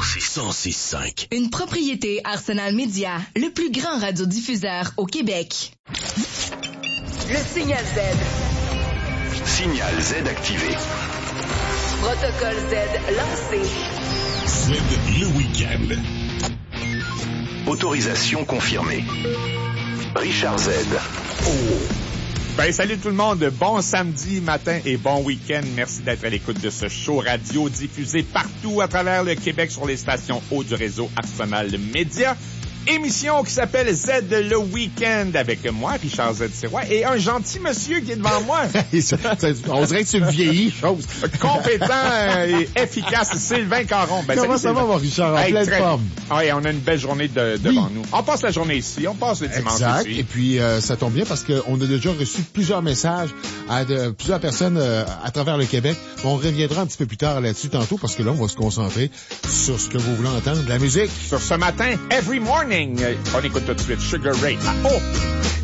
106.5. Une propriété Arsenal Média, le plus grand radiodiffuseur au Québec. Le signal Z. Signal Z activé. Protocole Z lancé. Z le week-end. Autorisation confirmée. Richard Z. Oh. Ben, salut tout le monde. Bon samedi matin et bon week-end. Merci d'être à l'écoute de ce show radio diffusé partout à travers le Québec sur les stations haut du réseau Arsenal Média. Émission qui s'appelle Z le week-end avec moi, Richard Z. Sirois, et un gentil monsieur qui est devant moi. On dirait que tu me vieillis, chose. Compétent et efficace, Sylvain Caron. Ben, comment ça va, mon Richard? En pleine forme. Oui, on a une belle journée devant nous. On passe la journée ici, on passe le dimanche exact. ici. Et puis, ça tombe bien parce qu'on a déjà reçu plusieurs messages de plusieurs personnes à travers le Québec. On reviendra un petit peu plus tard là-dessus tantôt parce que là, on va se concentrer sur ce que vous voulez entendre, de la musique. Sur ce matin, Every Morning. On écoute tout de suite Sugar Ray. Ah, oh!